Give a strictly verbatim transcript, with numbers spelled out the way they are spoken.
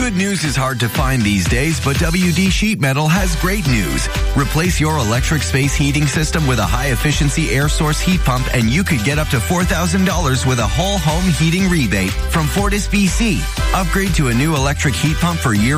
Good news is hard to find these days, but W D Sheet Metal has great news. Replace your electric space heating system with a high-efficiency air source heat pump, and you could get up to four thousand dollars with a whole home heating rebate from Fortis B C. Upgrade to a new electric heat pump for year